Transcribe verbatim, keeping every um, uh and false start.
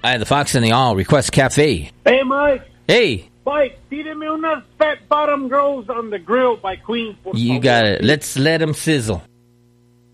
Hi, the Fox and the All Request Cafe. Hey, Mike. Hey. Mike, tíreme unas fat bottom girls on the grill by Queen. You got it. Let's let them sizzle.